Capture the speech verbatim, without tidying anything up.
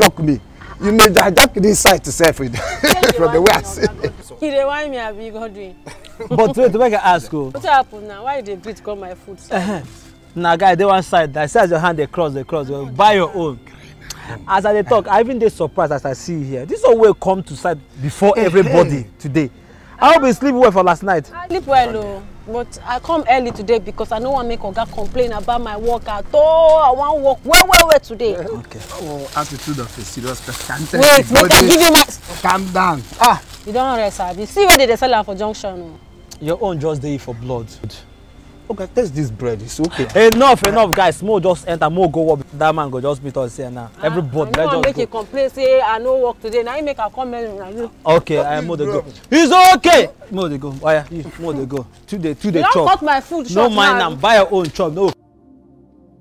mock me. You may hijack this site to self it from the way I see it. You dey whine me, abi God doing. But wait, to make I ask you. What happened now? Why you dey beat come my food? Now, guy, they one side. I said your hand they cross, they cross. They buy your own. As I dey talk, I even dey surprised as I see here. This one will come to side before everybody today. I hope you sleep well for last night. I sleep well, oh, but I come early today because I don't want to make Oga complain about my work at all. I want to work well, well, well today. Okay. Oh, attitude of a serious person. Wait, make I give you my. Calm down. Ah, you don't rest, abi. See where they dey sell am for junction. Oh. Your own just dey for blood. Okay, taste this bread. It's okay. Enough, enough, guys. More just enter, more go work. That man go just meet us here now. Ah, Everybody, I let's don't just make you complain, say I no work today. Now you make a comment. Okay, I more they go. It's okay. More they go. Oh yeah, more they go. Two day, two day You don't chop. cut my food No short mind now. am. Buy your own chop. No.